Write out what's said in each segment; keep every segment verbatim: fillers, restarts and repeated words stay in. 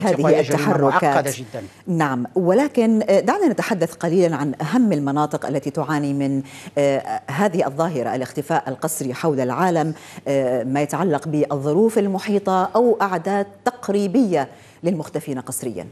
هذه التحركات معقدة جدا. نعم، ولكن دعنا نتحدث قليلا عن أهم المناطق التي تعاني من هذه الظاهرة، الاختفاء القسري حول العالم، ما يتعلق بالظروف المحيطة أو أعداد تقريبية للمختفين قسريا.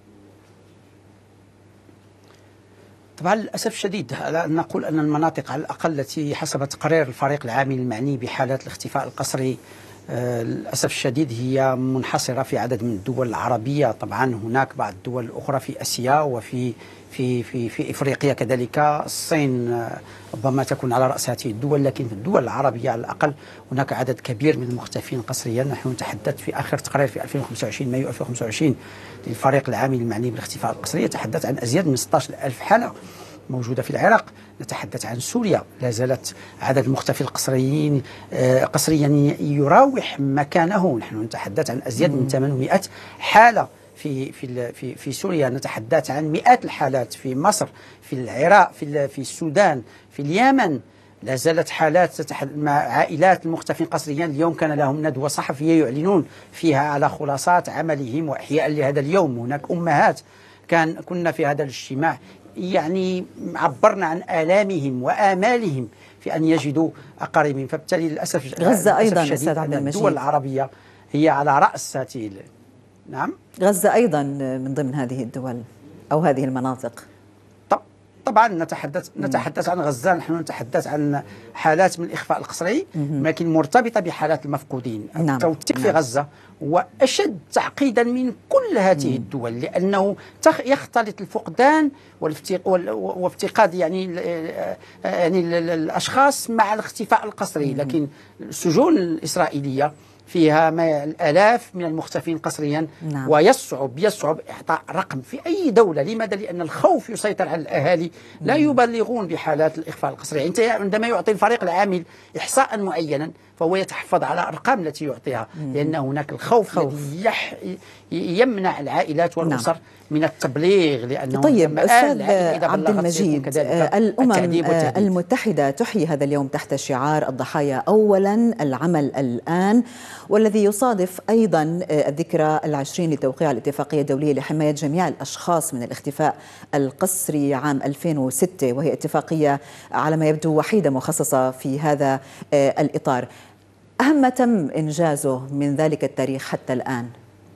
طبعا للأسف الشديد نقول أن المناطق على الأقل التي حسب تقرير الفريق العامل المعني بحالات الاختفاء القسري للأسف الشديد هي منحصرة في عدد من الدول العربية. طبعا هناك بعض الدول الأخرى في آسيا وفي في في في إفريقيا كذلك. الصين ربما تكون على رأس هذه الدول، لكن في الدول العربية على الأقل هناك عدد كبير من المختفين قسريا. نحن نتحدث في آخر تقرير في ألفين وخمسة وعشرين مايو ألفين وخمسة وعشرين للفريق العامل المعني بالاختفاء القسري يتحدث عن أزيد من ستة عشر ألف حالة موجودة في العراق. نتحدث عن سوريا، لا زالت عدد المختفين القسريين قسريا يراوح مكانه. نحن نتحدث عن أزيد من ثمانمائة حالة في في في في سوريا. نتحدث عن مئات الحالات في مصر، في العراق، في في السودان، في اليمن. لا زالت حالات مع عائلات المختفين قسريا. اليوم كان لهم ندوة صحفية يعلنون فيها على خلاصات عملهم وإحياء لهذا اليوم. هناك أمهات كان كنا في هذا الاجتماع يعني عبرنا عن آلامهم وآمالهم في أن يجدوا أقاربهم. فبالتالي للأسف غزة أيضا أستاذ عبد المجيد، الدول العربية هي على رأس هذه. نعم، غزة أيضا من ضمن هذه الدول أو هذه المناطق. طبعا نتحدث نتحدث عن غزة، نحن نتحدث عن حالات من الإخفاء القسري لكن مرتبطة بحالات المفقودين. نعم. التوثيق نعم. في غزة هو أشد تعقيدا من كل هذه الدول، لأنه يختلط الفقدان وافتقاد يعني يعني الأشخاص مع الاختفاء القسري. لكن السجون الإسرائيلية فيها ما الآلاف من المختفين قسريا. نعم. ويصعب يصعب إعطاء رقم في أي دولة. لماذا؟ لأن الخوف يسيطر على الأهالي، لا يبلغون بحالات الإخفاء القسري. أنت عندما يعطي الفريق العامل إحصاء معينا فهو يتحفظ على الأرقام التي يعطيها، لأن هناك الخوف خوف. الذي يح يمنع العائلات والأسر نعم. من التبليغ. لأنه طيب أستاذ عبد المجيد، الأمم المتحدة تحيي هذا اليوم تحت شعار الضحايا أولا العمل الآن، والذي يصادف أيضا الذكرى العشرين لتوقيع الاتفاقية الدولية لحماية جميع الأشخاص من الاختفاء القسري عام ألفين وستة، وهي اتفاقية على ما يبدو وحيدة مخصصة في هذا الإطار. أهم ما تم إنجازه من ذلك التاريخ حتى الآن؟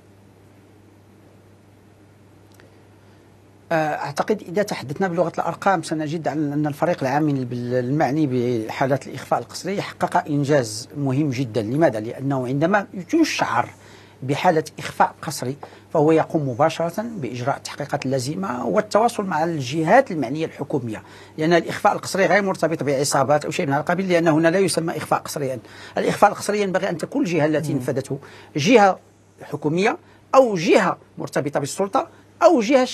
أعتقد إذا تحدثنا بلغة الأرقام سنجد أن الفريق العامل المعني بحالات الإخفاء القسري حقق إنجاز مهم جدا. لماذا؟ لأنه عندما يشعر بحالة إخفاء قسري فهو يقوم مباشرة بإجراء التحقيقات اللازمة والتواصل مع الجهات المعنية الحكومية، لأن الإخفاء القسري غير مرتبط بعصابات أو شيء من هذا القبيل، لأن هنا لا يسمى إخفاء قسريا. الإخفاء القسري ينبغي أن تكون الجهة التي نفذته جهة حكومية أو جهة مرتبطة بالسلطة أو جهة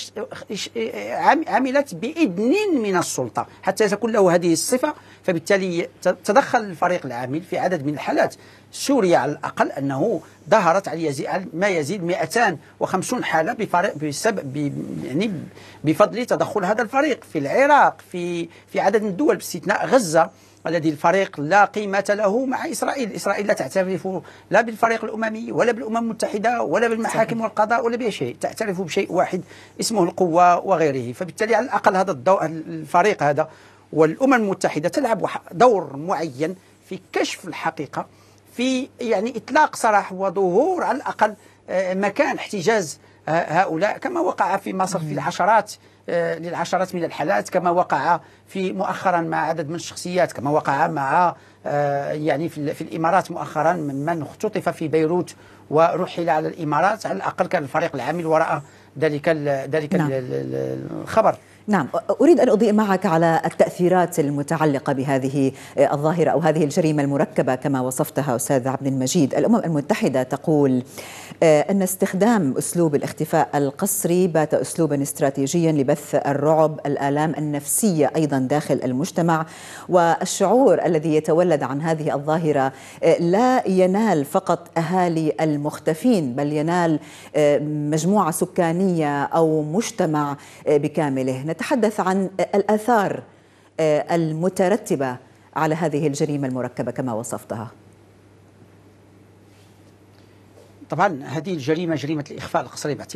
عملت بإذن من السلطة حتى تكون له هذه الصفة. فبالتالي تدخل الفريق العامل في عدد من الحالات. سوريا على الأقل أنه ظهرت على ما يزيد مئتين وخمسين حالة بسبب يعني بفضل تدخل هذا الفريق. في العراق، في في عدد من الدول باستثناء غزة الذي الفريق لا قيمة له مع إسرائيل. إسرائيل لا تعترف لا بالفريق الأممي ولا بالأمم المتحدة ولا بالمحاكم والقضاء ولا بأي شيء، تعترف بشيء واحد اسمه القوة وغيره. فبالتالي على الأقل هذا الفريق هذا والأمم المتحدة تلعب دور معين في كشف الحقيقة، في يعني إطلاق سراح وظهور على الأقل مكان احتجاز هؤلاء، كما وقع في مصر في العشرات للعشرات من الحالات، كما وقع في مؤخرا مع عدد من الشخصيات، كما وقع مع يعني في, في الإمارات مؤخرا من من اختطف في بيروت ورحل على الإمارات. على الأقل كان الفريق العامل وراء ذلك ذلك نعم. الخبر. نعم، أريد أن أضيء معك على التأثيرات المتعلقة بهذه الظاهرة أو هذه الجريمة المركبة كما وصفتها أستاذ عبد المجيد. الأمم المتحدة تقول أن استخدام أسلوب الاختفاء القسري بات أسلوبا استراتيجيا لبث الرعب، الآلام النفسية أيضا داخل المجتمع، والشعور الذي يتولد عن هذه الظاهرة لا ينال فقط أهالي المختفين بل ينال مجموعة سكانية أو مجتمع بكامله. نتحدث عن الآثار المترتبة على هذه الجريمة المركبة كما وصفتها. طبعا هذه الجريمة جريمة الإخفاء القسري باعتبار